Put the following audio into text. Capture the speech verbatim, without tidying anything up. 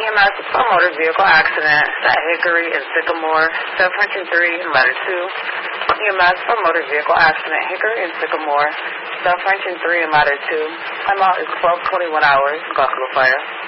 E M S for motor vehicle accident at Hickory and Sycamore, seven three and ladder two. E M S for motor vehicle accident, Hickory and Sycamore, seven three and ladder two. I'm out is twelve twenty-one hours, Gulf Fire.